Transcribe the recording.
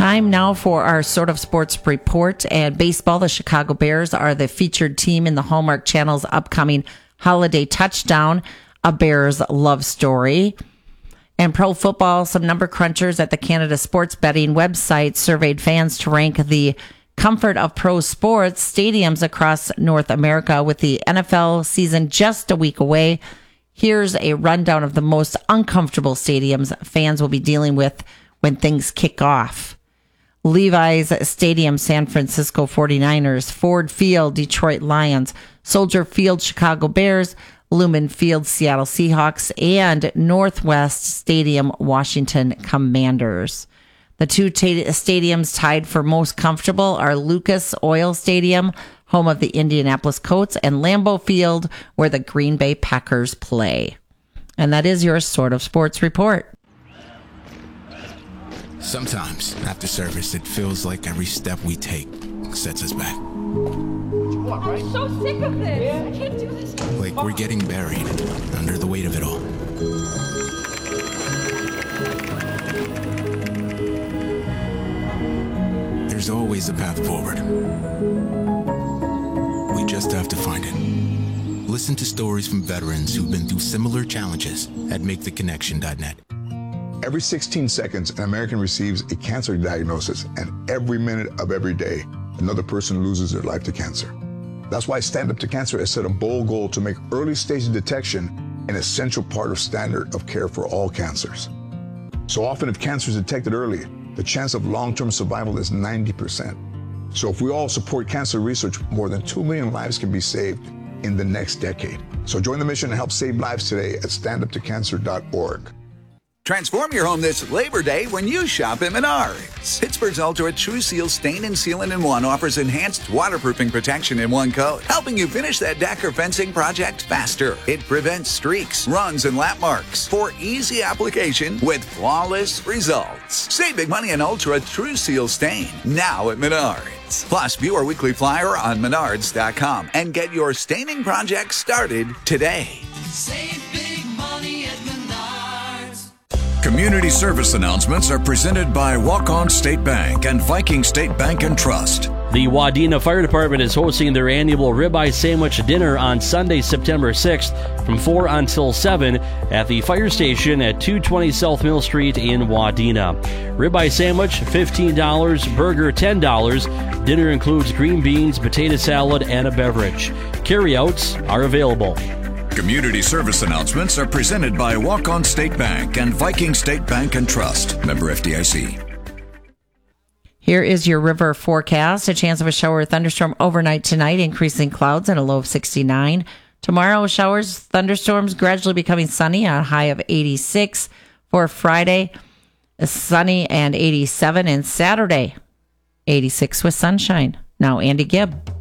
Time now for our sort of sports report. And baseball, the Chicago Bears are the featured team in the Hallmark Channel's upcoming holiday touchdown, A Bears Love Story. And pro football, some number crunchers at the Canada Sports Betting website surveyed fans to rank the comfort of pro sports stadiums across North America. With the NFL season just a week away, here's a rundown of the most uncomfortable stadiums fans will be dealing with when things kick off. Levi's Stadium, San Francisco 49ers, Ford Field, Detroit Lions, Soldier Field, Chicago Bears, Lumen Field, Seattle Seahawks, and Northwest Stadium, Washington Commanders. The two stadiums tied for most comfortable are Lucas Oil Stadium, home of the Indianapolis Colts, and Lambeau Field, where the Green Bay Packers play. And that is your Sort of Sports Report. Sometimes, after service, it feels like every step we take sets us back. I'm so sick of this. I can't do this. Like we're getting buried under the weight of it all. There's always a path forward. We just have to find it. Listen to stories from veterans who've been through similar challenges at MakeTheConnection.net. Every 16 seconds, an American receives a cancer diagnosis, and every minute of every day, another person loses their life to cancer. That's why Stand Up to Cancer has set a bold goal to make early stage detection an essential part of standard of care for all cancers. So often, if cancer is detected early, the chance of long-term survival is 90%. So if we all support cancer research, more than 2 million lives can be saved in the next decade. So join the mission and help save lives today at standuptocancer.org. Transform your home this Labor Day when you shop at Menards. Pittsburgh's Ultra True Seal Stain and Sealant-in-One offers enhanced waterproofing protection in one coat, helping you finish that deck or fencing project faster. It prevents streaks, runs, and lap marks for easy application with flawless results. Save big money on Ultra True Seal Stain now at Menards. Plus, view our weekly flyer on Menards.com and get your staining project started today. Save big money at Menards. Community service announcements are presented by Walk-On State Bank and Viking State Bank and Trust. The Wadena Fire Department is hosting their annual ribeye sandwich dinner on Sunday, September 6th from 4 until 7 at the fire station at 220 South Mill Street in Wadena. Ribeye sandwich, $15, burger, $10. Dinner includes green beans, potato salad, and a beverage. Carryouts are available. Community service announcements are presented by Walk-On State Bank and Viking State Bank and Trust. Member FDIC. Here is your river forecast. A chance of a shower or thunderstorm overnight tonight, increasing clouds and a low of 69. Tomorrow, showers, thunderstorms gradually becoming sunny on a high of 86. For Friday, sunny and 87. And Saturday, 86 with sunshine. Now, Andy Gibb.